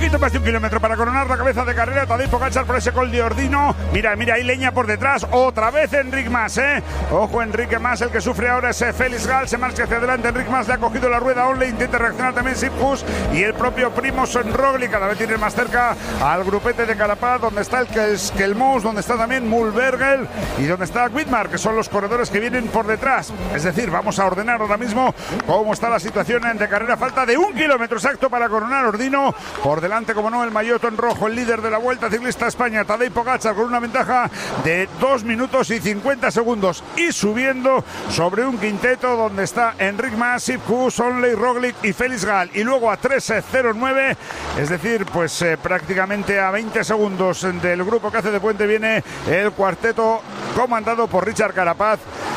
Poquito más de 1 kilómetro para coronar la cabeza de carrera. Tadej Pogačar por ese Col de Ordino. Mira, hay leña por detrás. Otra vez Enric Mas, Ojo, Enrique Mas, el que sufre ahora es Félix Gall. Se marcha hacia adelante. Enric Mas le ha cogido la rueda. Onley intenta reaccionar también Sepp Kuss. Y el propio Primož Roglič cada vez tiene más cerca al grupete de Carapaz, donde está el Skelmos, donde está también Mühlberger y donde está Widmar, que son los corredores que vienen por detrás. Es decir, vamos a ordenar ahora mismo cómo está la situación de carrera. Falta de 1 kilómetro exacto para coronar Ordino. Por delante, como no, el maillot en rojo, el líder de la Vuelta Ciclista a España, Tadej Pogačar, con una ventaja de 2 minutos y 50 segundos. Y subiendo sobre un quinteto donde está Enric Mas, Sepp Kuss, Onley, Roglič y Félix Gall. Y luego a 3:09, es decir, pues prácticamente a 20 segundos del grupo que hace de puente, viene el cuarteto comandado por Richard Carapaz,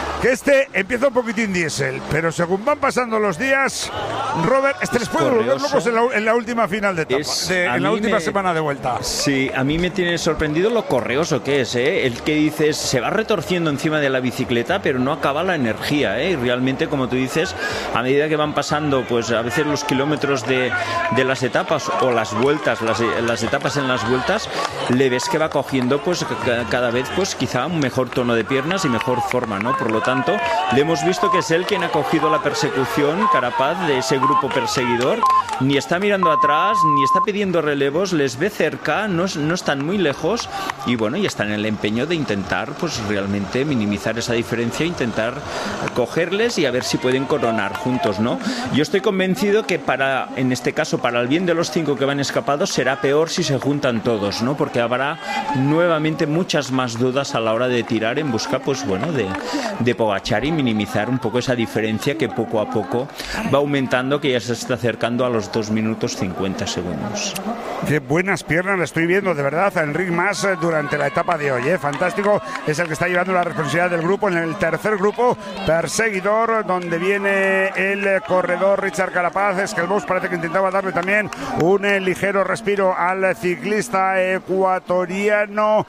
que empieza un poquitín diésel, pero según van pasando los días, Robert, les puede volver locos en la última final de etapa, en la última semana de vuelta. Sí, a mí me tiene sorprendido lo correoso que es, el que dices, se va retorciendo encima de la bicicleta, pero no acaba la energía, y realmente, como tú dices, a medida que van pasando, pues a veces los kilómetros de las etapas o las vueltas, las etapas en las vueltas, le ves que va cogiendo pues cada vez pues quizá un mejor tono de piernas y mejor forma, ¿no? Por lo tanto, le hemos visto que es él quien ha cogido la persecución, Carapaz, de ese grupo perseguidor. Ni está mirando atrás, ni está pidiendo relevos, les ve cerca, no están muy lejos y bueno, y están en el empeño de intentar pues realmente minimizar esa diferencia, intentar cogerles y a ver si pueden coronar juntos, ¿no? Yo estoy convencido que en este caso, para el bien de los 5 que van escapados, será peor si se juntan todos, ¿no? Porque habrá nuevamente muchas más dudas a la hora de tirar en busca, pues bueno, de Pogačar y minimizar un poco esa diferencia que poco a poco va aumentando, que ya se está acercando a los 2 minutos 50 segundos. Qué buenas piernas le estoy viendo, de verdad, a Enric Mas durante la etapa de hoy, fantástico. Es el que está llevando la responsabilidad del grupo en el tercer grupo perseguidor, donde viene el corredor Richard Carapaz. Skelmos parece que intentaba darle también un ligero respiro al ciclista ecuatoriano.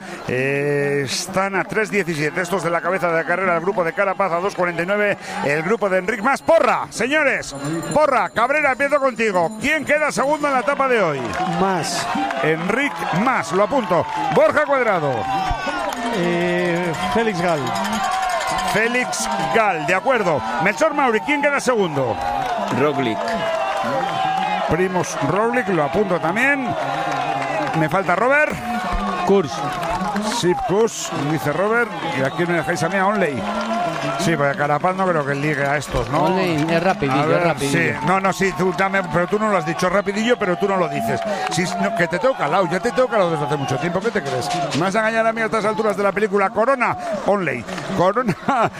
Están a 3:17 estos de la cabeza de la carrera, el grupo de Carapaz, a 2:49 el grupo de Enric Mas. Porra, señores, porra. Cabrera, empiezo contigo. ¿Quién queda segundo en la etapa de hoy? Mas. Enric Mas, lo apunto. Borja Cuadrado. Félix Gall. Félix Gall, de acuerdo. Melchor Mauri, ¿quién queda segundo? Roglič. Primož Roglič, lo apunto también. Me falta Robert. Kuss. Sepp Kuss, dice Robert. Y aquí me dejáis a mí, a Onley. Sí, porque Carapaz no creo que ligue a estos, ¿no? Onley es rapidillo, Sí, sí, pero tú no lo has dicho rapidillo, pero tú no lo dices. Sí, no, que te tengo calado, ya te tengo calado desde hace mucho tiempo, ¿qué te crees? ¿Me vas a engañar a mí a estas alturas de la película? Corona, Onley, Corona,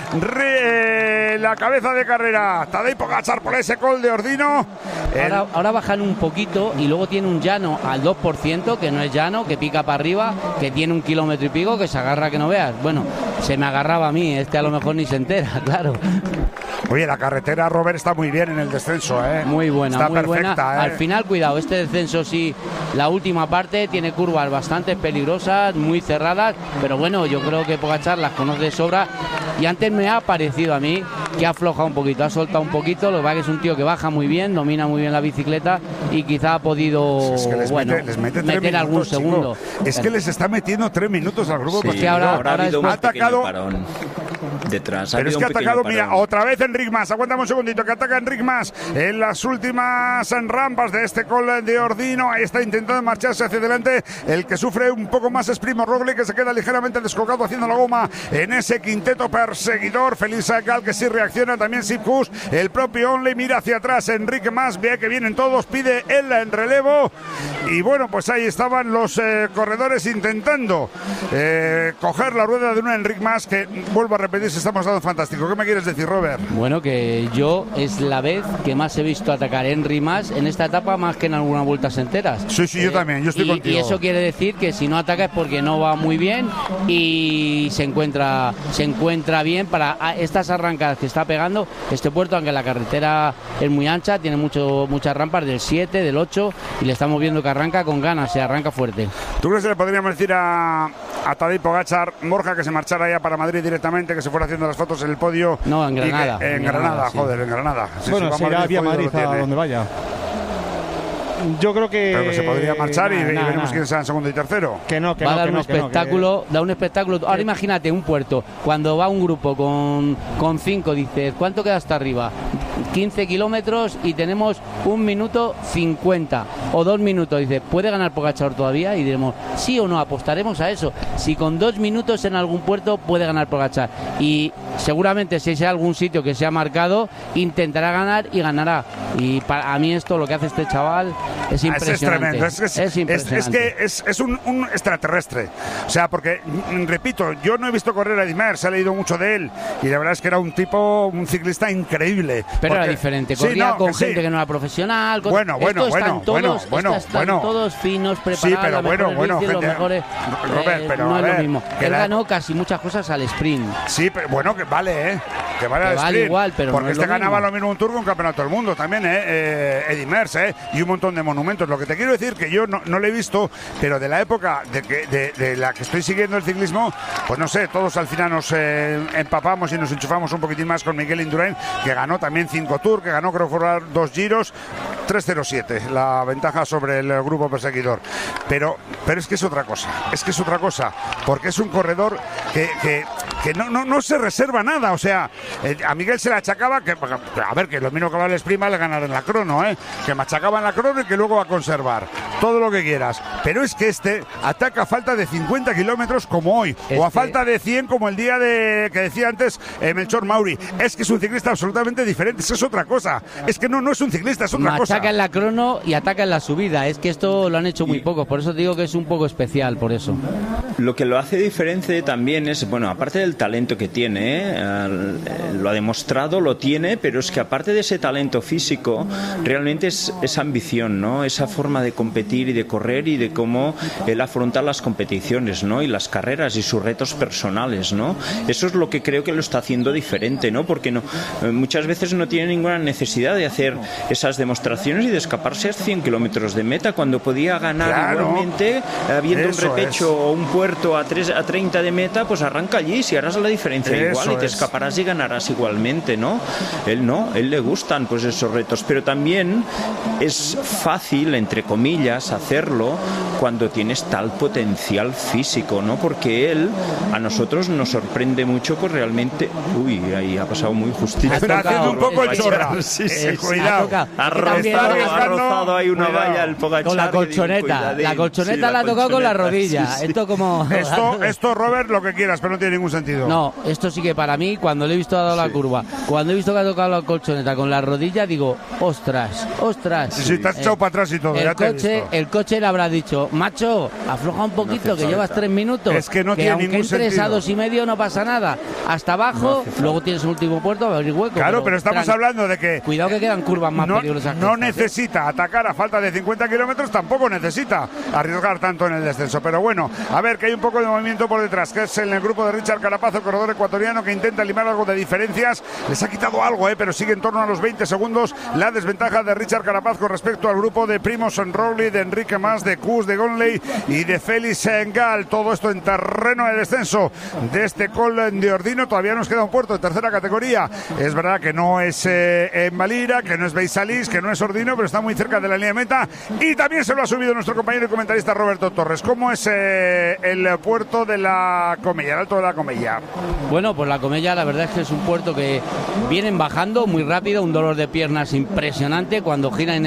la cabeza de carrera, Tadej Pogačar por ese Col de Ordino. Ahora bajan un poquito y luego tiene un llano al 2%, que no es llano, que pica para arriba, que tiene 1 kilómetro y pico, que se agarra que no veas. Bueno, se me agarraba a mí, a lo mejor ni se entera, claro. Oye, la carretera, Robert, está muy bien en el descenso, Muy buena, está muy perfecta, buena. Al final, cuidado, este descenso sí, la última parte tiene curvas bastante peligrosas, muy cerradas, pero bueno, yo creo que Pogačar las conoce de sobra y antes me ha parecido a mí que ha aflojado un poquito, ha soltado un poquito, lo que pasa que es un tío que baja muy bien, domina muy bien la bicicleta y quizá ha podido les mete meter algún segundo. Es que les está metiendo 3 minutos al grupo. Sí, porque ahora ha habido un atacado parón detrás. Pero es que ha atacado, mira, otra vez Enric Mas. Aguántame un segundito, que ataca Enric Mas en las últimas rampas de este Col de Ordino. Ahí está intentando marcharse hacia adelante. El que sufre un poco más es Primož Roglič, que se queda ligeramente descolgado haciendo la goma en ese quinteto perseguidor. Félix Gall, que sí reacciona, también Sepp Kuss, el propio Onley mira hacia atrás. Enric Mas ve que vienen todos, pide él en relevo. Y bueno, pues ahí estaban los corredores intentando coger la rueda de un Enric Mas, que vuelvo a repetir, se estamos dando fantástico. ¿Qué me quieres decir, Robert? Bueno, que yo es la vez que más he visto atacar a Enric Mas en esta etapa, más que en algunas vueltas enteras. Sí, yo también, yo estoy contigo. Y eso quiere decir que si no ataca es porque no va muy bien y se encuentra bien para estas arrancadas que está pegando este puerto, aunque la carretera es muy ancha, tiene muchas rampas del 7, del 8 y le estamos viendo que arranca con ganas, se arranca fuerte. ¿Tú crees que le podríamos decir a Tadej Pogačar, Borja, que se marchara ya para Madrid directamente, que se fuera haciendo las fotos en el podio? No, en Granada. En Granada, sí. joder, en Granada. Sí, bueno, se irá vía Madrid a donde vaya. yo creo que... Pero que se podría marchar y veremos quién será en segundo y tercero. Va a dar un espectáculo, da un espectáculo. Ahora imagínate un puerto, cuando va un grupo con 5, dices, ¿cuánto queda hasta arriba? 15 kilómetros y tenemos 1 minuto 50 o 2 minutos. Dice, ¿puede ganar Pogačar todavía? Y diremos, sí o no, apostaremos a eso. Si con 2 minutos en algún puerto puede ganar Pogačar. Y seguramente si hay algún sitio que se ha marcado, intentará ganar y ganará. Y a mí esto, lo que hace este chaval, es impresionante. Es impresionante. Es un extraterrestre. O sea, porque, repito, yo no he visto correr a Eddy Merckx, he leído mucho de él y la verdad es que era un ciclista increíble. Pero era diferente, corría con gente que no era profesional. Bueno, están todos finos, preparados, los mejores. Robert, pero no es lo mismo. Él ganó casi muchas cosas al sprint. Sí, pero bueno, que vale, que vale al sprint. Igual, pero porque no es lo ganaba mismo. lo mismo un Tour que un campeonato del mundo también, Eddy Merckx, y un montón de monumentos. Lo que te quiero decir que yo no le he visto, pero de la época de la que estoy siguiendo el ciclismo, pues no sé, todos al final nos empapamos y nos enchufamos un poquitín más con Miguel Indurain, que ganó también 5 Tours, que ganó creo que 2 Giros, 3:07 la ventaja sobre el grupo perseguidor. Pero es que es otra cosa, porque es un corredor que no se reserva nada. O sea, a Miguel se le achacaba que lo mismo que va el sprint le ganar en la crono, que machacaba en la crono y que luego va a conservar todo lo que quieras. Pero es que este ataca a falta de 50 kilómetros como hoy, o a falta de 100 como el día que decía antes Melchor Mauri. Es que es un ciclista absolutamente diferente, eso es otra cosa. Es que no es un ciclista, es otra cosa. Ataca en la crono y ataca en la subida. Es que esto lo han hecho muy pocos, por eso te digo que es un poco especial, por eso. Lo que lo hace diferente también es, bueno, aparte del talento que tiene, lo ha demostrado, lo tiene, pero es que aparte de ese talento físico, realmente es esa ambición, ¿no? Esa forma de competir y de correr y de cómo él afronta las competiciones, ¿no? Y las carreras y sus retos personales, ¿no? Eso es lo que creo que lo está haciendo diferente, ¿no? Porque muchas veces no tiene ninguna necesidad de hacer esas demostraciones y de escaparse a 100 kilómetros de meta cuando podía ganar igualmente, habiendo un repecho o un puerto a 30 de meta, pues arranca allí, si harás la diferencia igual y te escaparás y ganarás igualmente, ¿no? Él le gustan pues esos retos, pero también es fácil, entre comillas, hacerlo cuando tienes tal potencial físico, ¿no? Porque él a nosotros nos sorprende mucho, pues realmente, ahí ha pasado muy justito. Está haciendo un poco el chorra. Cuidado. Ha rozado ahí una valla el Pogačar. Con la colchoneta. La colchoneta la ha tocado con la rodilla. Esto, Robert, lo que quieras, pero no tiene ningún sentido. No, esto sí que para mí, cuando le he visto dado la curva, cuando he visto que ha tocado la colchoneta con la rodilla, digo, ostras. Si te has echado para atrás y todo, el coche le habrá dicho, macho, afloja un poquito, que llevas 3 minutos. Es que no tiene aunque ningún entres sentido. a 2,5 no pasa nada. Hasta abajo, luego tienes un último puerto, va a abrir hueco. Claro, pero estamos hablando de que... Cuidado que quedan curvas más peligrosas. No necesita atacar a falta de 50 kilómetros, tampoco necesita arriesgar tanto en el descenso. Pero bueno, a ver, que hay un poco de movimiento por detrás, que es en el grupo de Richard Carapaz, el corredor ecuatoriano, que intenta limar algo de diferencias. Les ha quitado algo, pero sigue en torno a los 20 segundos la desventaja de Richard Carapaz con respecto al grupo de Primož Roglič, de Enrique Mas, de Kuss, de Gonley y de Félix Gall. Todo esto en terreno de descenso de este Col de Ordino. Todavía nos queda un puerto de tercera categoría. Es verdad que no es en Valira, que no es Beisalís, que no es Ordino, pero está muy cerca de la línea de meta. Y también se lo ha subido nuestro compañero y comentarista Roberto Torres. ¿Cómo es el puerto de la Comella, el Alto de la Comella? Bueno, pues la Comella, la verdad es que es un puerto que vienen bajando muy rápido, un dolor de piernas impresionante cuando giran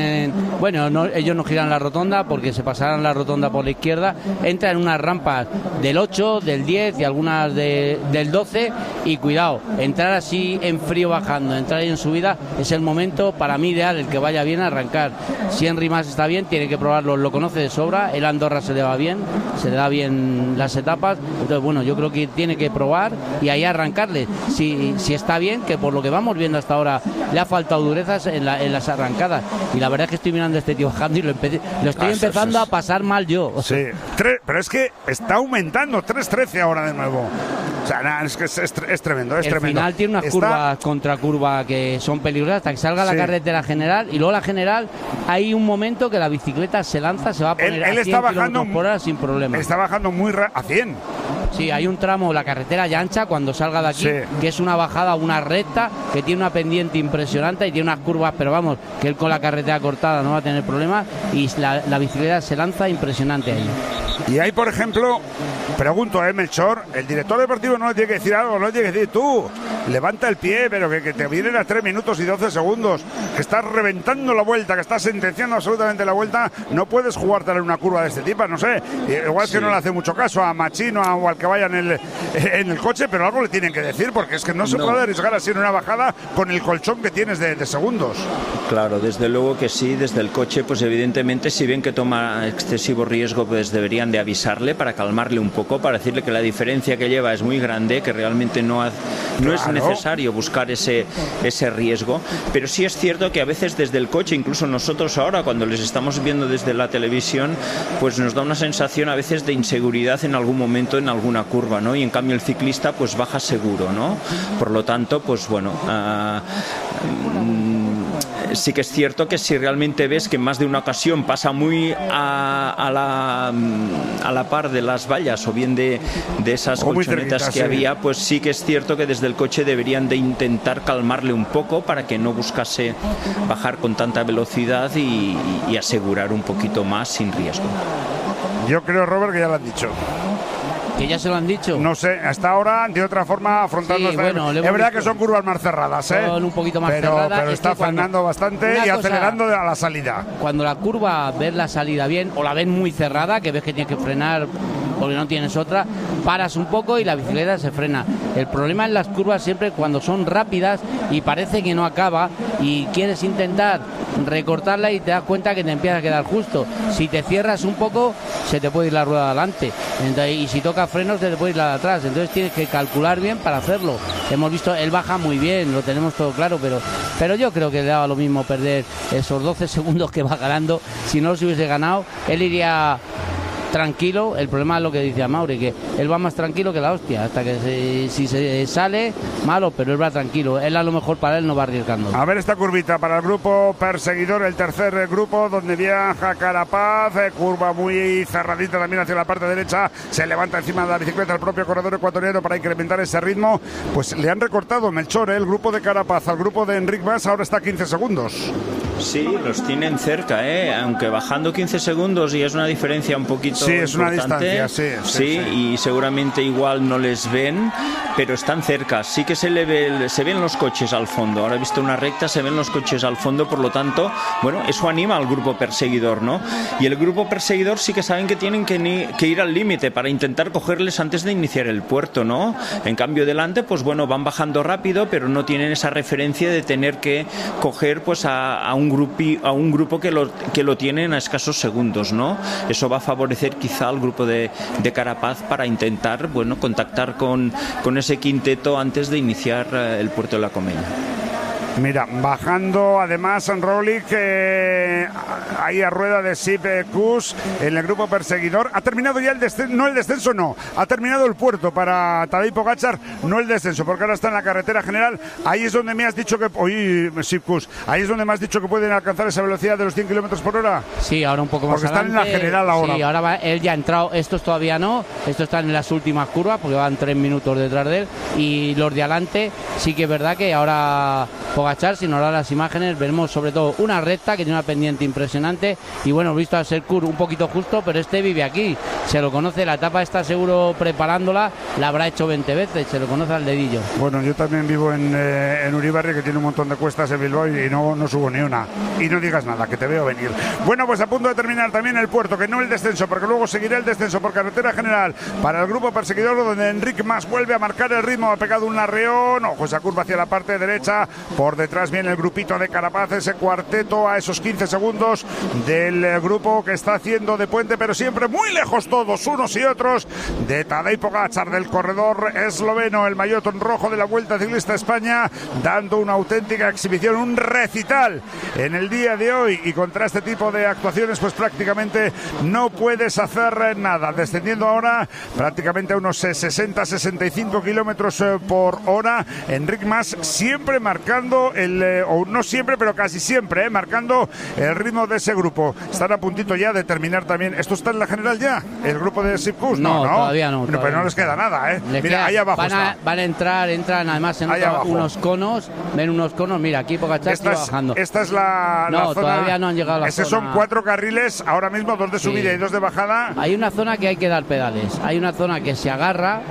ellos no giran la rotonda porque se pasarán la rotonda por la izquierda, entran en unas rampas del 8, del 10 y algunas del 12 y cuidado, entrar así en frío bajando, entrar ahí en subida es el momento para mí ideal, el que vaya bien a arrancar. Si Henry Mas está bien, tiene que probarlo, lo conoce de sobra, el Andorra se le va bien, se le da bien las etapas, entonces bueno, yo creo que tiene que probar y ahí arrancarle, si está bien, que por lo que vamos viendo hasta ahora le ha faltado durezas en las arrancadas y la verdad es que estoy mirando a este tío bajando y lo estoy empezando a pasar mal yo. Sí, pero es que está aumentando, 3:13 ahora de nuevo. O sea, es que es tremendo, es tremendo. El final tiene unas curvas contra curva que son peligrosas hasta que salga la carretera general y luego la general hay un momento que la bicicleta se lanza, se va a poner a 100 kilómetros por hora sin problema. Está bajando muy a 100. Sí, hay un tramo, la carretera ya ancha cuando salga de aquí, que es una bajada, una recta, que tiene una pendiente impresionante y tiene unas curvas, pero vamos, que él con la carretera cortada no va a tener problemas y la bicicleta se lanza impresionante ahí. Y ahí, por ejemplo, pregunto, Melchor, el director deportivo no le tiene que decir algo, no le tiene que decir tú, levanta el pie, pero que te vienen a 3 minutos y 12 segundos, que estás reventando la vuelta, que estás sentenciando absolutamente la vuelta, no puedes jugártela en una curva de este tipo, no sé, igual es que no le hace mucho caso a Machino o al que vaya en el coche, pero algo le tienen que decir, porque es que no se puede arriesgar así en una bajada con el colchón que tienes de segundos. Claro, desde luego que sí, desde el coche, pues evidentemente si ven que toma excesivo riesgo, pues deberían de avisarle para calmarle un poco, para decirle que la diferencia que lleva es muy grande, que realmente no es necesario buscar ese riesgo, pero sí es cierto que a veces desde el coche, incluso nosotros ahora cuando les estamos viendo desde la televisión, pues nos da una sensación a veces de inseguridad en algún momento en alguna curva, ¿no? Y en cambio el ciclista pues baja seguro, ¿no? Por lo tanto, pues bueno, sí que es cierto que si realmente ves que en más de una ocasión pasa muy a la par de las vallas o bien de esas colchonetas que había, pues sí que es cierto que desde el coche deberían de intentar calmarle un poco para que no buscase bajar con tanta velocidad y asegurar un poquito más sin riesgo. Yo creo, Robert, que ya lo han dicho. ¿Que ya se lo han dicho? No sé, hasta ahora de otra forma afrontando. Sí, bueno, es verdad que son curvas más cerradas, son un poquito más cerradas, pero está frenando bastante y acelerando a la salida. Cuando la curva ves la salida bien o la ves muy cerrada, que ves que tienes que frenar porque no tienes otra, paras un poco y la bicicleta se frena. El problema en las curvas siempre cuando son rápidas y parece que no acaba y quieres intentar recortarla y te das cuenta que te empieza a quedar justo. Si te cierras un poco, se te puede ir la rueda adelante. Entonces, y si toca frenos, se te puede ir la de atrás. Entonces tienes que calcular bien para hacerlo. Hemos visto, él baja muy bien, lo tenemos todo claro, pero yo creo que le daba lo mismo perder esos 12 segundos que va ganando. Si no los hubiese ganado, él iría tranquilo. El problema es lo que dice Mauri, que él va más tranquilo que la hostia, hasta que si se sale, malo, pero él va tranquilo. Él a lo mejor para él no va arriesgando. A ver esta curvita para el grupo perseguidor, el tercer grupo donde viaja Carapaz, curva muy cerradita también hacia la parte derecha, se levanta encima de la bicicleta el propio corredor ecuatoriano para incrementar ese ritmo. Pues le han recortado, Melchor, el grupo de Carapaz al grupo de Enric Mas, ahora está a 15 segundos. Sí, los tienen cerca, aunque bajando 15 segundos y es una diferencia un poquito. Sí, es una distancia, sí, y seguramente igual no les ven, pero están cerca. Sí que se ven los coches al fondo. Ahora he visto una recta, se ven los coches al fondo, por lo tanto, bueno, eso anima al grupo perseguidor, ¿no? Y el grupo perseguidor sí que saben que tienen que ir al límite para intentar cogerles antes de iniciar el puerto, ¿no? En cambio delante, pues bueno, van bajando rápido, pero no tienen esa referencia de tener que coger pues a un grupo que lo tienen a escasos segundos, ¿no? Eso va a favorecer quizá al grupo de Carapaz para intentar, bueno, contactar con ese quinteto antes de iniciar el puerto de la Comella. Mira, bajando además en Roglic, ahí a rueda de Sip Kuss en el grupo perseguidor. Ha terminado ya el descenso, no, ha terminado el puerto para Tadej Pogačar, no el descenso, porque ahora está en la carretera general. Ahí es donde me has dicho que, Sip Kuss, ahí es donde me has dicho que pueden alcanzar esa velocidad de los 100 kilómetros por hora. Sí, ahora un poco más porque adelante. Están en la general ahora. Sí, ahora él ya ha entrado, estos todavía no, estos están en las últimas curvas, porque van 3 minutos detrás de él, y los de adelante sí que es verdad que ahora Pogačar, si nos da las imágenes, vemos sobre todo una recta que tiene una pendiente impresionante y bueno, visto a Serkur un poquito justo, pero este vive aquí, se lo conoce, la etapa está seguro preparándola, la habrá hecho 20 veces, se lo conoce al dedillo. Bueno, yo también vivo en Uribarri, que tiene un montón de cuestas en Bilbao y no subo ni una, y no digas nada, que te veo venir. Bueno, pues a punto de terminar también el puerto, que no el descenso, porque luego seguirá el descenso por carretera general para el grupo perseguidor, donde Enric Mas vuelve a marcar el ritmo, ha pegado un arreón, ojo esa curva hacia la parte derecha, por detrás viene el grupito de Carapaz, ese cuarteto a esos 15 segundos del grupo que está haciendo de puente, pero siempre muy lejos todos, unos y otros, de Tadej Pogačar, del corredor esloveno, el maillot rojo de la Vuelta Ciclista España, dando una auténtica exhibición, un recital en el día de hoy, y contra este tipo de actuaciones pues prácticamente no puedes hacer nada, descendiendo ahora prácticamente a unos 60-65 kilómetros por hora. Enric Mas siempre marcando marcando o no siempre, pero casi siempre, marcando el ritmo de ese grupo. Están a puntito ya de terminar también. ¿Esto está en la general ya? ¿El grupo de Sipkus? No, todavía no. Pero no les queda nada, ¿eh? Mira, ahí abajo van a entran además, se notan unos conos, ven unos conos, mira, aquí Pogačar está bajando. Esta es la zona. Todavía no han llegado a la zona. Son 4 carriles, ahora mismo 2 de subida y 2 de bajada. Hay una zona que hay que dar pedales, hay una zona que se agarra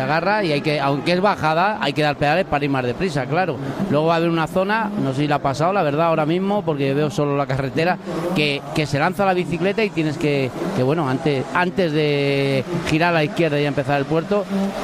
y hay que, aunque es bajada, hay que dar pedales para ir más deprisa, claro. Luego va a haber una zona, no sé si la ha pasado, la verdad, ahora mismo, porque veo solo la carretera, que se lanza la bicicleta y tienes que bueno, antes de girar a la izquierda y empezar el puerto,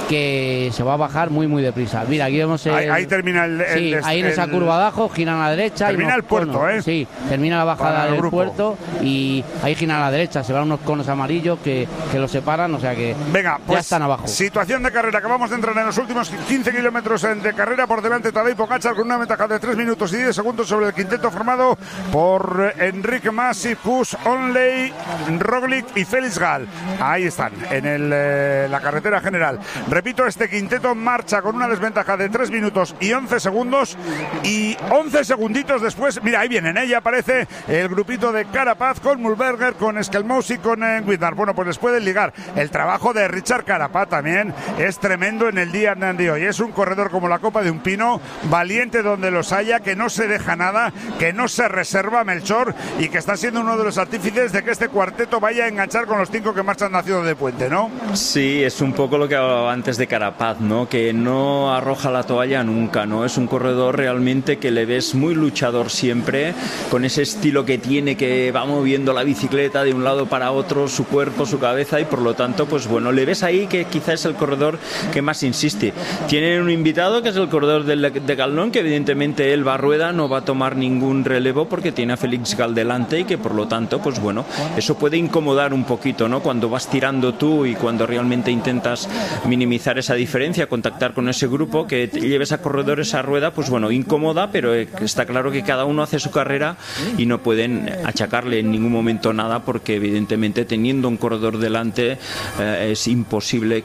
que se va a bajar muy muy deprisa. Mira, aquí vemos ahí termina ahí en esa curva abajo, giran a la derecha. Termina el puerto, conos, Sí, termina la bajada del puerto y ahí giran a la derecha, se van unos conos amarillos que los separan, o sea que venga, pues, ya están abajo. Situación de carrera, que vamos a entrar en los últimos 15 kilómetros de carrera. Por delante Tadej Pogačar con una ventaja de 3 minutos y 10 segundos sobre el quinteto formado por Enric Mas, Sipkus, Onley, Roglic y Felix Gall. Ahí están, en la carretera general. Repito, este quinteto marcha con una desventaja de 3 minutos y 11 segundos. Y 11 segunditos después, mira, ahí vienen, ya aparece el grupito de Carapaz con Mühlberger, con Skelmos y con Wittmar. Bueno, pues les pueden ligar. El trabajo de Richard Carapaz también es tremendo en el día de hoy. Es un corredor como la copa de un pino, valiente donde los haya, que no se deja nada, que no se reserva Melchor y que está siendo uno de los artífices de que este cuarteto vaya a enganchar con los 5 que marchan nacido de Puente, ¿no? Sí, es un poco lo que hablaba antes de Carapaz, ¿no? Que no arroja la toalla nunca, ¿no? Es un corredor realmente que le ves muy luchador siempre, con ese estilo que tiene, que va moviendo la bicicleta de un lado para otro, su cuerpo, su cabeza, y por lo tanto, pues bueno, le ves ahí que quizás es el corredor que más insiste. Tienen un invitado que es el corredor de Gallón, que evidentemente él va a rueda, no va a tomar ningún relevo porque tiene a Felix Gall delante y que por lo tanto, pues bueno, eso puede incomodar un poquito, ¿no? Cuando vas tirando tú y cuando realmente intentas minimizar esa diferencia, contactar con ese grupo, que te lleves a corredores a rueda, pues bueno, incómoda, pero está claro que cada uno hace su carrera y no pueden achacarle en ningún momento nada porque evidentemente teniendo un corredor delante es imposible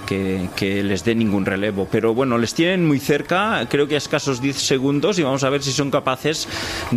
que les dé ningún relevo. Pero bueno, les tienen muy cerca, creo que a escasos 10 segundos y vamos a ver si son capaces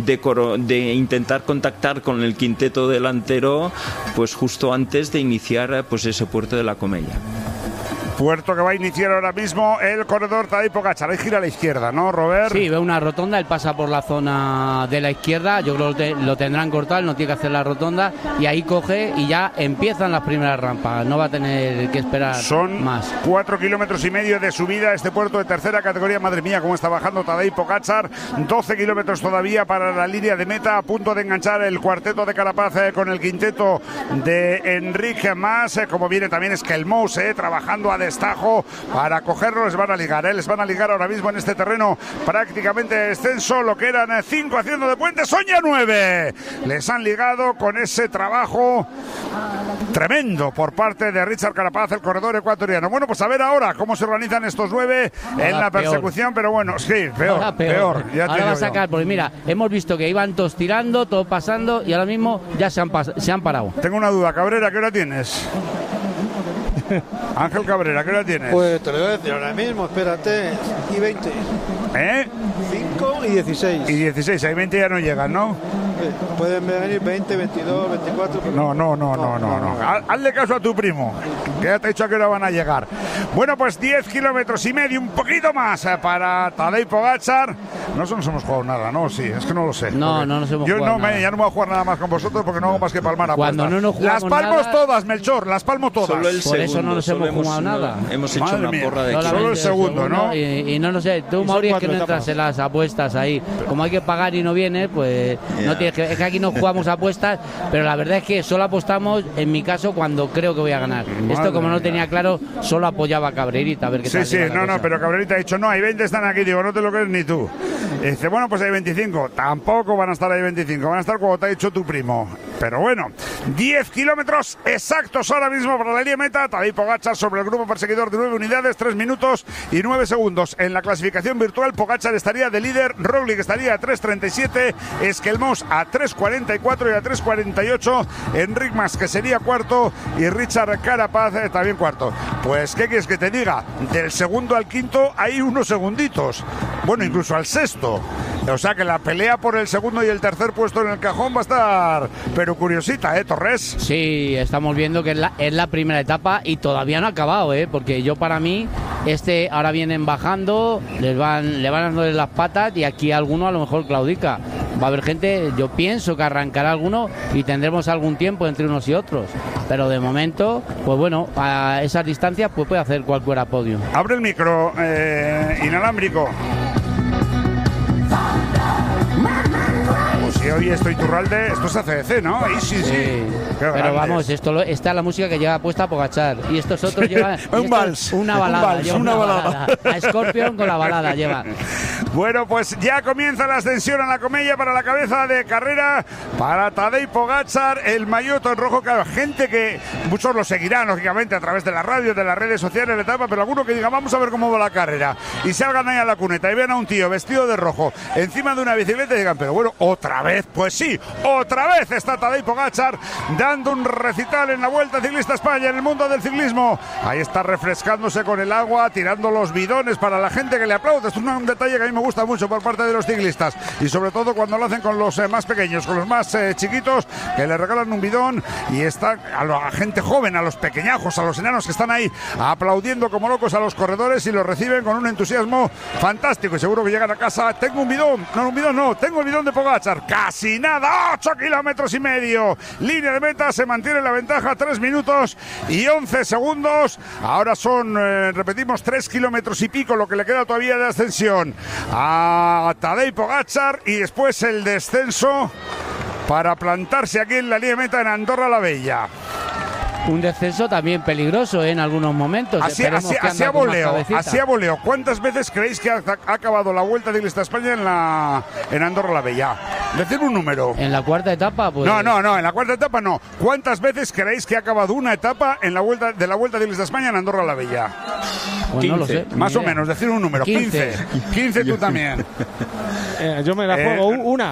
de intentar contactar con el quinteto delantero pues justo antes de iniciar pues ese puerto de la Comella. Puerto que va a iniciar ahora mismo el corredor Tadej Pogačar. Ahí gira a la izquierda, ¿no, Robert? Sí, ve una rotonda, él pasa por la zona de la izquierda, yo creo que lo tendrán cortado, él no tiene que hacer la rotonda y ahí coge y ya empiezan las primeras rampas, no va a tener que esperar Son más. 4 kilómetros y medio de subida a este puerto de tercera categoría. Madre mía, cómo está bajando Tadej Pogačar. 12 kilómetros todavía para la línea de meta, a punto de enganchar el cuarteto de Carapaz con el quinteto de Enric Mas, como viene también Skelmos, trabajando a destajo para cogerlo. Les van a ligar ahora mismo en este terreno prácticamente extenso, lo que eran 5 haciendo de puente, son ya 9. Les han ligado con ese trabajo tremendo por parte de Richard Carapaz, el corredor ecuatoriano. Bueno, pues a ver ahora cómo se organizan estos 9 en la persecución, pero bueno, sí, peor. Ya ahora va a sacar, porque mira, hemos visto que iban todos tirando, todos pasando y ahora mismo ya se han parado. Tengo una duda, Cabrera, ¿qué hora tienes? Ángel Cabrera, ¿qué hora tienes? Pues te lo voy a decir ahora mismo, espérate, y 20. 5 y 16. Y 16, ahí 20 ya no llegan, ¿no? Pueden venir 20, 22, 24. Pero... No. Hazle caso a tu primo, que ya te he dicho a qué hora van a llegar. Bueno, pues 10 kilómetros y medio, un poquito más para Tadej Pogačar. No nos hemos jugado nada, ¿no? Sí, es que no lo sé. No nos hemos jugado nada. Ya no voy a jugar nada más con vosotros porque no hago más que palmar apuestas. Cuando no nos jugamos las palmo nada, todas, Melchor, las palmo todas. Solo el por eso no nos hemos jugado nada. Hemos hecho Madre una mía, porra de solo el segundo, ¿no? Y no sé, tú, Mauri, es que no entras en las apuestas ahí. Como hay que pagar y no viene, pues no tienes que... Es que aquí no jugamos apuestas, pero la verdad es que solo apostamos, en mi caso, cuando creo que voy a ganar. Esto, como no tenía claro, solo apoyaba a Cabrerita, a ver qué tal. Sí, pero Cabrerita ha dicho, no, hay 20 están aquí, digo, no te lo crees ni tú. Y dice, bueno, pues hay 25. Tampoco van a estar ahí 25, van a estar como te ha dicho tu primo. Pero bueno, 10 kilómetros exactos ahora mismo para la línea meta. Tadej Pogačar sobre el grupo perseguidor de 9 unidades, 3 minutos y 9 segundos. En la clasificación virtual, Pogačar estaría de líder, Roglic estaría a 3.37, Skelmos a 3.44 y a 3.48, Enric Mas, que sería cuarto, y Richard Carapaz también cuarto. Pues, ¿qué quieres que te diga? Del segundo al quinto hay unos segunditos. Bueno, incluso al sexto. O sea que la pelea por el segundo y el tercer puesto en el cajón va a estar, pero curiosita, Torres. Sí, estamos viendo que es la primera etapa y todavía no ha acabado, porque yo para mí, ahora vienen bajando, le van dando las patas y aquí alguno a lo mejor claudica. Va a haber gente, yo pienso que arrancará alguno y tendremos algún tiempo entre unos y otros. Pero de momento, pues bueno, a esas distancias pues puede hacer cualquiera podio. Abre el micro, inalámbrico. Si hoy estoy Iturralde, esto es ACDC, ¿no? Ahí sí. Pero vamos, esta es la música que lleva puesta Pogačar y estos otros llevan un vals, una balada. A Scorpion con la balada lleva. Bueno, pues ya comienza la ascensión a la Comella para la cabeza de carrera para Tadej Pogačar, el maillot en rojo. Claro, gente que muchos lo seguirán lógicamente a través de la radio, de las redes sociales, de la etapa, pero alguno que diga vamos a ver cómo va la carrera y salgan ahí a la cuneta y vean a un tío vestido de rojo encima de una bicicleta y digan, pero bueno, otra vez, pues sí, otra vez está Tadej Pogačar dando un recital en la Vuelta Ciclista España, en el mundo del ciclismo. Ahí está refrescándose con el agua, tirando los bidones para la gente que le aplaude. Esto es un detalle que a mí me gusta mucho por parte de los ciclistas y sobre todo cuando lo hacen con los más pequeños, con los más chiquitos, que le regalan un bidón y está a la gente joven, a los pequeñajos, a los enanos que están ahí aplaudiendo como locos a los corredores y los reciben con un entusiasmo fantástico y seguro que llegan a casa. Tengo un bidón, tengo el bidón de Pogačar, casi nada, 8 kilómetros y medio, línea de meta, se mantiene la ventaja, 3 minutos y 11 segundos, ahora son, repetimos, 3 kilómetros y pico lo que le queda todavía de ascensión a Tadej Pogačar y después el descenso para plantarse aquí en la línea de meta en Andorra la Bella. Un descenso también peligroso en algunos momentos. Así a voleo. ¿Cuántas veces creéis que ha acabado la Vuelta Ciclista España en Andorra la Bella? Decid un número. ¿En la cuarta etapa? Pues... No, en la cuarta etapa no. ¿Cuántas veces creéis que ha acabado una etapa en la Vuelta Ciclista España en Andorra la Bella? Pues 15. No lo sé. Más o menos, decir un número. 15. 15 tú también. Yo me la juego una.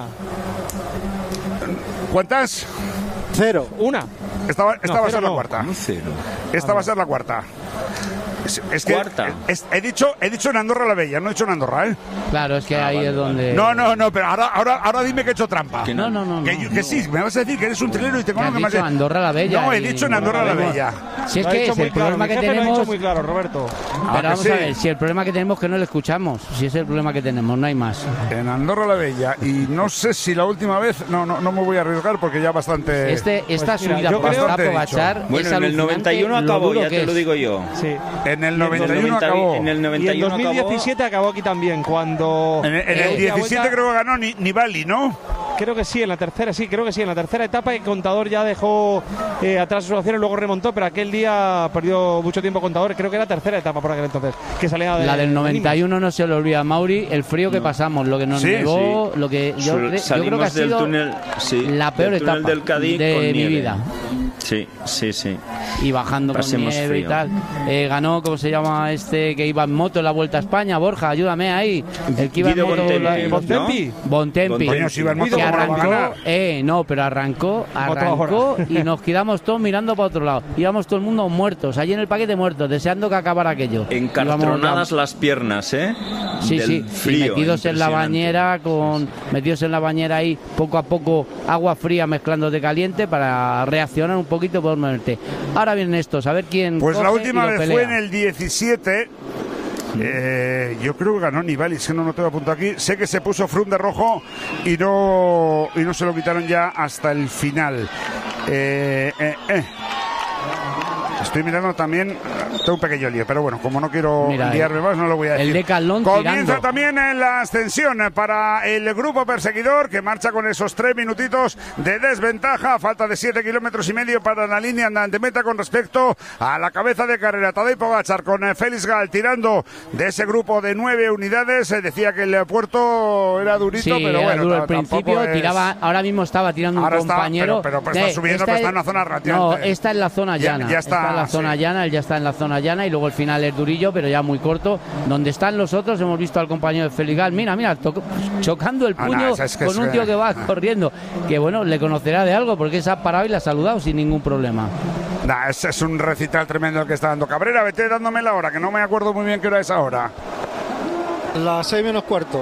¿Cuántas? 0. Una. Esta va a ser la cuarta. No, 0. Esta va a ser la cuarta. Es que cuarta. He dicho en Andorra la Bella, no he dicho en Andorra, ¿eh? Claro, es que ahí es donde... No, pero ahora dime que he hecho trampa. No. Que sí, me vas a decir que eres un trilero y te conozco más. Andorra la Bella. No, he dicho en Andorra la Bella. Si es que es el problema que tenemos... Lo ha dicho muy claro, Roberto. Pero vamos a ver, si el problema que tenemos es que no le escuchamos. Si es el problema que tenemos, no hay más. En Andorra la Bella. Y no sé si la última vez... No me voy a arriesgar porque ya bastante... Esta subida por Pogačar... Bueno, en el 91 acabó, ya te lo digo yo. Sí. En el 91 acabó. En el 91 y en 2017 acabó aquí también, cuando... En el 17 creo que ganó Nibali, ¿no? Creo que sí, en la tercera etapa el Contador ya dejó atrás sus acciones, luego remontó, pero aquel día perdió mucho tiempo Contador, creo que era tercera etapa por aquel entonces, que salía de... La del 91 no se le olvida a Mauri, el frío que pasamos, lo que nos negó, lo que yo creo que ha sido túnel, la peor etapa del Cádiz de mi vida. Sí. Y bajando Pasemos con nieve frío. y tal. Ganó, ¿cómo se llama que iba en moto en la Vuelta a España? Borja, ayúdame ahí. El que iba en moto... Bontempi. Coño, si iba en moto, que ¿cómo arrancó, va a ganar? pero arrancó y nos quedamos todos mirando para otro lado. Íbamos todo el mundo muertos, allí en el paquete muertos, deseando que acabara aquello. Encartronadas las piernas, Sí, del sí. Frío, metidos en la bañera, ahí, poco a poco, agua fría mezclándote caliente para reaccionar un poquito por moverte. Ahora vienen estos, a ver quién. Pues la última vez pelea. fue en el 17. Yo creo que ganó Nibali, si no lo tengo apuntado aquí. Sé que se puso Froome de rojo y no se lo quitaron ya hasta el final. Estoy mirando también, tengo un pequeño lío, pero bueno, como no quiero liarme más, no lo voy a decir. El Decathlon comienza tirando. También en la ascensión para el grupo perseguidor, que marcha con esos 3 minutitos de desventaja, falta de 7 kilómetros y medio para la línea de meta con respecto a la cabeza de carrera. Tadej Pogačar con Félix Gall tirando de ese grupo de 9 unidades. Decía que el puerto era durito, pero bueno, duro al principio, tiraba, ahora mismo estaba tirando un compañero. Pero está subiendo, pero está en una zona relativamente. No, esta es la zona llana. Ya está. La zona llana, él ya está en la zona llana y luego el final es durillo, pero ya muy corto. Donde están los otros, hemos visto al compañero de Félix Gall, mira, chocando el puño con un tío que va corriendo, que bueno, le conocerá de algo porque se ha parado y le ha saludado sin ningún problema. Es un recital tremendo el que está dando Cabrera. Vete dándome la hora, que no me acuerdo muy bien qué hora es ahora. Las 6 menos cuarto.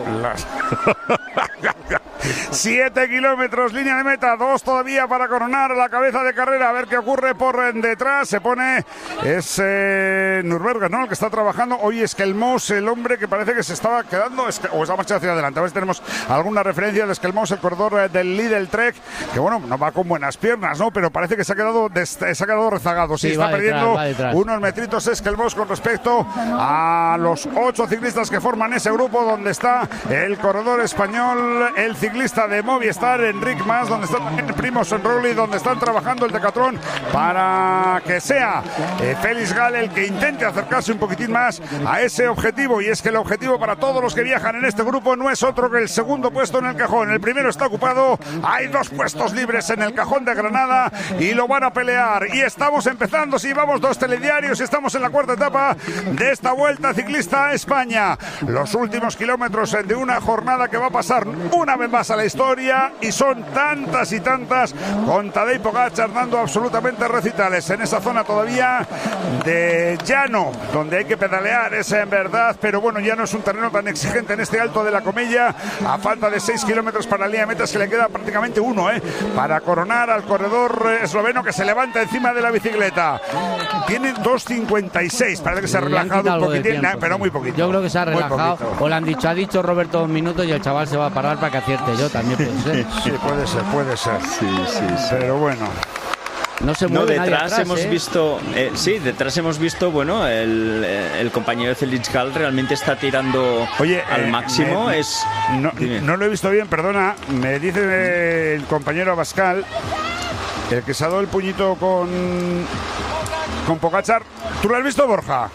7 kilómetros, línea de meta, 2 todavía para coronar a la cabeza de carrera. A ver qué ocurre por detrás. Se pone, es Nürburgring, ¿no? El que está trabajando. Hoy es que el Moss, el hombre que parece que se estaba quedando, o está marchando hacia adelante. A ver si tenemos alguna referencia de Skelmos, el corredor del Lidl Trek, que bueno, no va con buenas piernas, ¿no? Pero parece que se ha quedado rezagado. Sí, está perdiendo unos metritos Skelmos con respecto a los 8 ciclistas que forman ese grupo, donde está el corredor español, el ciclista de Movistar, Enric Mas, donde está también Primož Roglič, donde están trabajando el Decathlon para que sea Félix Gall el que intente acercarse un poquitín más a ese objetivo. Y es que el objetivo para todos los que viajan en este grupo no es otro que el segundo puesto en el cajón. El primero está ocupado, hay 2 puestos libres en el cajón de Granada y lo van a pelear. Y estamos empezando, sí, vamos 2 telediarios y estamos en la cuarta etapa de esta Vuelta Ciclista a España. Los últimos kilómetros de una jornada que va a pasar una vez más a la historia, y son tantas y tantas, con Tadej Pogačar dando absolutamente recitales en esa zona todavía de llano, donde hay que pedalear, es en verdad, pero bueno, ya no es un terreno tan exigente en este Alto de la Comella. A falta de 6 kilómetros para la línea de metas, que le queda prácticamente uno, para coronar al corredor esloveno, que se levanta encima de la bicicleta. Tiene 2.56, parece que se ha relajado un poquitín, pero muy poquito. Yo creo que se ha relajado, o le han dicho, ha dicho Roberto 2 minutos y el chaval se va a parar para que acierte. Yo también puede ser. Sí, puede ser. Sí. Pero bueno. No se mueve nadie detrás atrás, hemos visto, detrás hemos visto, bueno, el compañero de Félix Gall realmente está tirando al máximo. No lo he visto bien, perdona. Me dice el compañero Abascal, el que se ha dado el puñito con Pogačar. ¿Tú lo has visto, Borja?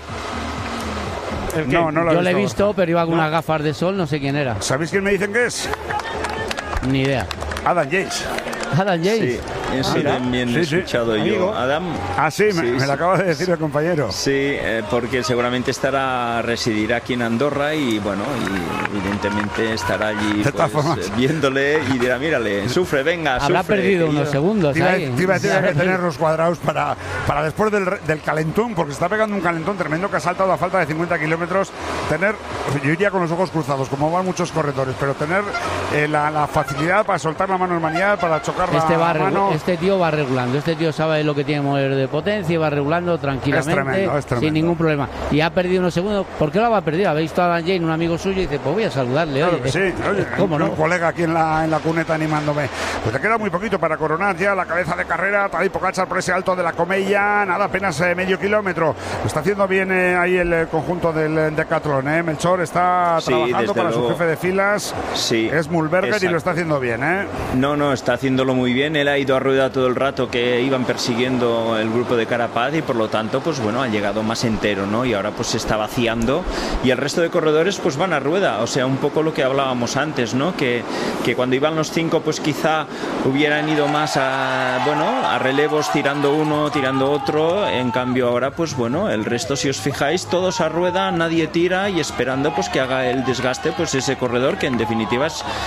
No lo he visto, pero iba con unas gafas de sol, no sé quién era. ¿Sabéis quién me dicen que es? Ni idea. Adam Yates. Adam Yates. Sí, eso también he escuchado yo. Adam. Me lo acaba de decir el compañero. Sí, porque seguramente residirá aquí en Andorra y bueno, y evidentemente estará allí viéndole y dirá, mírale, sufre, venga, habrá sufre. Perdido unos segundos. Te iba a decir que tener los cuadrados para después del calentón, porque está pegando un calentón tremendo que ha saltado a falta de 50 kilómetros. Yo iría con los ojos cruzados, como van muchos corredores, pero tener la facilidad para soltar la mano en manial, para chocar la mano. Este tío va regulando, este tío sabe lo que tiene que mover de potencia y va regulando tranquilamente, es tremendo. Sin ningún problema. Y ha perdido unos segundos. ¿Por qué lo ha perdido? Habéis visto a Dan Jane, un amigo suyo, y dice, pues voy a saludarle. Claro que sí, ¿cómo no? Un colega aquí en la cuneta animándome. Pues te queda muy poquito para coronar ya la cabeza de carrera. Tadej Pogačar por ese Alto de la Comella, nada, apenas medio kilómetro. Lo está haciendo bien ahí el conjunto del Decathlon. Melchor está trabajando para su jefe de filas. Sí, es Mühlberger, y lo está haciendo bien. No, está haciéndolo muy bien. Él ha ido a rueda todo el rato, que iban persiguiendo el grupo de Carapaz, y por lo tanto pues bueno, ha llegado más entero, ¿no? Y ahora pues se está vaciando y el resto de corredores pues van a rueda, o sea, un poco lo que hablábamos antes, ¿no? Que cuando iban los 5 pues quizá hubieran ido más a relevos, tirando uno, tirando otro. En cambio ahora pues bueno, el resto, si os fijáis, todos a rueda, nadie tira, y esperando pues que haga el desgaste pues ese corredor, que en definitiva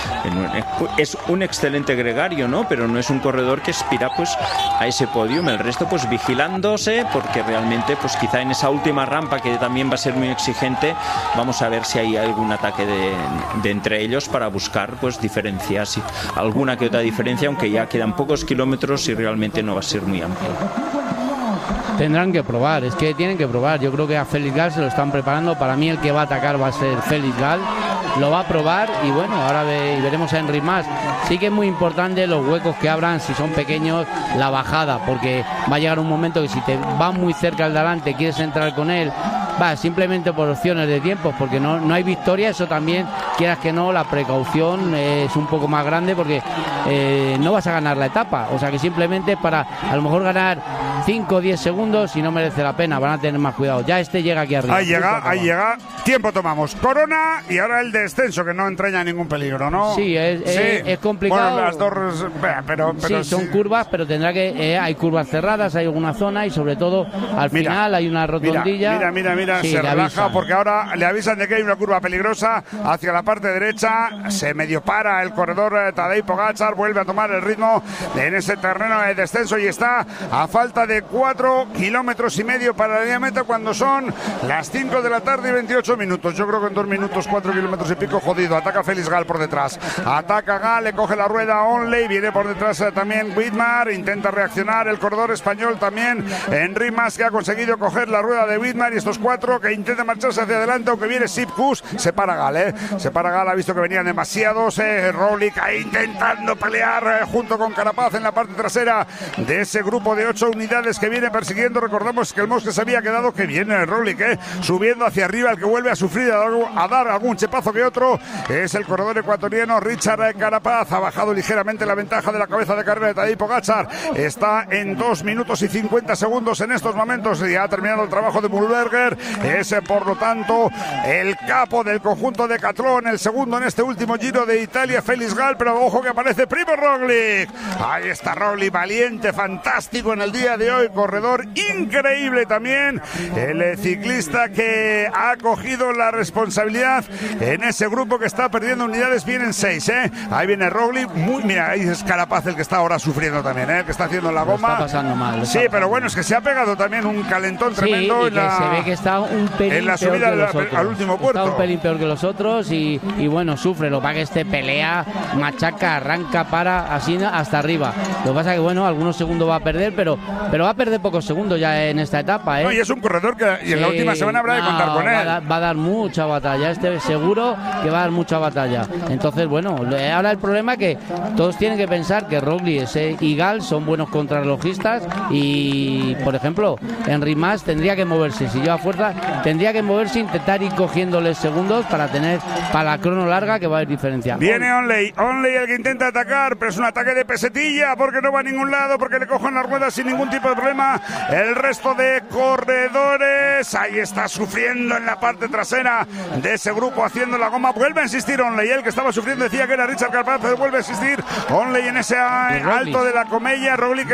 es un excelente gregario, ¿no? Pero no es un corredor que aspira pues a ese podium. El resto pues vigilándose, porque realmente pues quizá en esa última rampa, que también va a ser muy exigente, vamos a ver si hay algún ataque de entre ellos para buscar pues diferencias, alguna que otra diferencia, aunque ya quedan pocos kilómetros y realmente no va a ser muy amplio. Tendrán que probar, es que tienen que probar. Yo creo que a Félix Gall se lo están preparando. Para mí el que va a atacar va a ser Félix Gall. Lo va a probar y bueno, ahora veremos a Enric Mas. Sí que es muy importante los huecos que abran, si son pequeños, la bajada, porque va a llegar un momento que si te va muy cerca al delante, quieres entrar con él, simplemente por opciones de tiempos, porque no hay victoria. Eso también, quieras que no, la precaución es un poco más grande, porque no vas a ganar la etapa, o sea que simplemente para a lo mejor ganar 5 o 10 segundos, y no merece la pena, van a tener más cuidado. Ya llega aquí arriba. Ahí llega, tiempo tomamos. Corona y ahora el descenso, que no entraña ningún peligro, ¿no? Sí, es complicado. Bueno, las dos, pero sí, son curvas, pero tendrá que hay curvas cerradas, hay alguna zona, y sobre todo al final hay una rotondilla. Mira, sí, se relaja, porque ahora le avisan de que hay una curva peligrosa hacia la la parte derecha, se medio para el corredor Tadej Pogačar, vuelve a tomar el ritmo en ese terreno de descenso y está a falta de 4 kilómetros y medio para la línea meta cuando son las 5 de la tarde y 28 minutos. Yo creo que en 2 minutos, 4 kilómetros y pico, jodido. Ataca Félix Gal por detrás, ataca Gal, le coge la rueda a Onley, viene por detrás también Widmar, intenta reaccionar el corredor español también, Enric Mas, que ha conseguido coger la rueda de Widmar, y estos 4 que intentan marcharse hacia adelante, aunque viene Sipkus, se para Gal, se para Gal, ha visto que venían demasiados, Roglic ahí intentando pelear junto con Carapaz en la parte trasera de ese grupo de 8 unidades que viene persiguiendo. Recordamos que el Mosque se había quedado, que viene Roglic, subiendo hacia arriba. El que vuelve a sufrir, a dar algún chepazo que otro, es el corredor ecuatoriano Richard Carapaz. Ha bajado ligeramente la ventaja de la cabeza de carrera de Tadej Pogačar, está en 2 minutos y 50 segundos en estos momentos y ha terminado el trabajo de Mühlberger. Es por lo tanto el capo del conjunto de Catlón, el segundo en este último Giro de Italia, Félix Gal, pero ojo que aparece Primož Roglic. Ahí está Roglic, valiente, fantástico en el día de hoy, corredor increíble también, el ciclista que ha cogido la responsabilidad en ese grupo que está perdiendo unidades. Vienen 6, ahí viene Roglic, mira, ahí es Carapaz el que está ahora sufriendo también, el que está haciendo la goma. Está pasando mal. Sí, pero bueno, es que se ha pegado también un calentón tremendo y se ve que está un pelín en la subida al último puerto. Está un pelín peor que los otros y bueno, sufre. Lo que pasa que pelea, machaca, arranca, para, así hasta arriba. Lo que pasa que bueno, algunos segundos va a perder, pero va a perder pocos segundos ya en esta etapa, No, y es un corredor que en la última semana habrá de contar con él. Va a dar mucha batalla, seguro que va a dar mucha batalla. Entonces, bueno, ahora el problema es que todos tienen que pensar que Roglic y Gal son buenos contrarrelojistas y, por ejemplo, Enric Mas tendría que moverse, si lleva fuerza, tendría que moverse, intentar ir cogiéndoles segundos para la crono larga, que va a haber diferencia. Viene Onley el que intenta atacar, pero es un ataque de pesetilla porque no va a ningún lado, porque le cogen las ruedas sin ningún tipo de problema. El resto de corredores, ahí está sufriendo en la parte trasera de ese grupo haciendo la goma. Vuelve a insistir Onley, el que estaba sufriendo decía que era Richard Carapaz, pero vuelve a insistir Onley en ese alto de la Comella. Roglic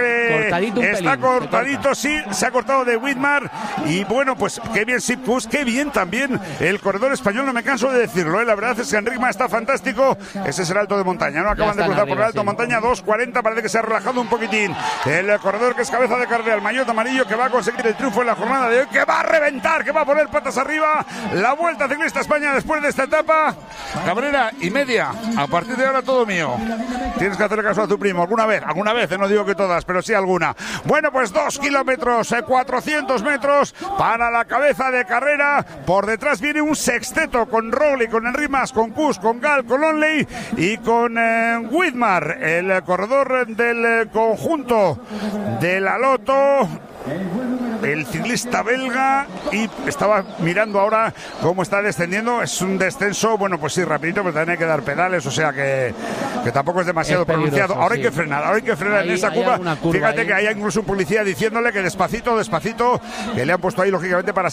está cortadito, sí, se ha cortado de Widmar y bueno, pues qué bien Sipkus, qué bien también el corredor español, no me canso de decirlo, la verdad es que Enric Mas está fantástico. Ese es el alto de montaña, ¿no? Acaban de cruzar por el alto de montaña, 2:40, parece que se ha relajado un poquitín el corredor que es cabeza de carrera, el maillot amarillo, que va a conseguir el triunfo en la jornada de hoy, que va a reventar, que va a poner patas arriba la Vuelta Ciclista España después de esta etapa. Cabrera y media, a partir de ahora todo mío. Tienes que hacerle caso a tu primo, alguna vez, no digo que todas, pero sí alguna. Bueno, pues 2 kilómetros, 400 metros para la cabeza de carrera. Por detrás viene un sexteto con Roglic, con Enric Mas, con Kuss, con Gal, con Onley y con Widmar, el corredor del conjunto de la Lotto, el ciclista belga, y estaba mirando ahora cómo está descendiendo. Es un descenso, bueno, pues sí, rapidito, pero también hay que dar pedales, o sea que tampoco es demasiado pronunciado. Ahora hay que frenar, en esa curva. Fíjate que hay incluso un policía diciéndole que despacito, que le han puesto ahí lógicamente para